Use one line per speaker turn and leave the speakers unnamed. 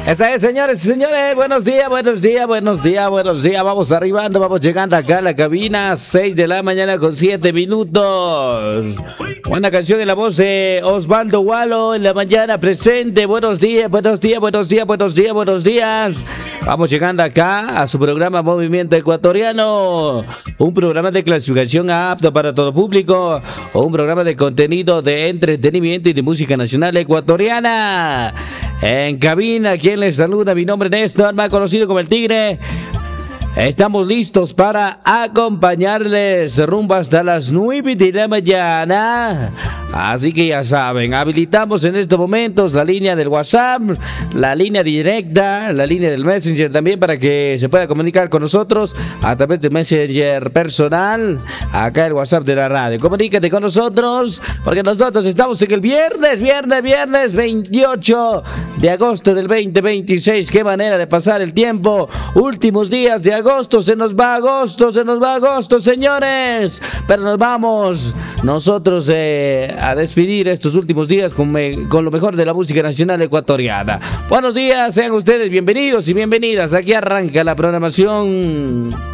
Esa es, señores y señores, buenos días, buenos días, buenos días, buenos días. Vamos arribando, vamos llegando acá a la cabina, 6 de la mañana con 7 minutos. Buena canción en la voz de Osvaldo Gualo en la mañana presente. Buenos días, buenos días, buenos días, buenos días, buenos días. Vamos llegando acá a su programa Movimiento Ecuatoriano, un programa de clasificación apto para todo público, o un programa de contenido de entretenimiento y de música nacional ecuatoriana. En cabina, quien les saluda, mi nombre es Néstor, más conocido como el Tigre. Estamos listos para acompañarles rumbo hasta las 9 de la mañana. Así que ya saben, habilitamos en estos momentos la línea del WhatsApp, la línea directa, la línea del Messenger también para que se pueda comunicar con nosotros a través de Messenger personal. Acá el WhatsApp de la radio. Comunícate con nosotros porque nosotros estamos en el viernes 28 de agosto del 2026. Qué manera de pasar el tiempo. Últimos días de agosto, se nos va agosto, señores. Pero nos vamos nosotros a despedir estos últimos días con lo mejor de la música nacional ecuatoriana. Buenos días, sean ustedes bienvenidos y bienvenidas. Aquí arranca la programación.